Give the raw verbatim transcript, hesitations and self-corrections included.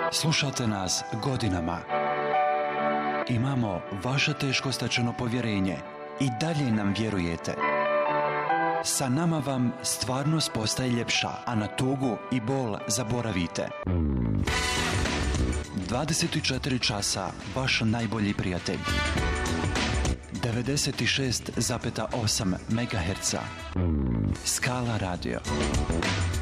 Slušate nas godinama. Imamo vaše teško stečeno povjerenje i dalje nam vjerujete. Sa nama vam stvarnost postaje ljepša, a na tugu i bol zaboravite. dvadeset četiri časa vaš najbolji prijatelj. devedeset šest zarez osam megaherca. Skala radio.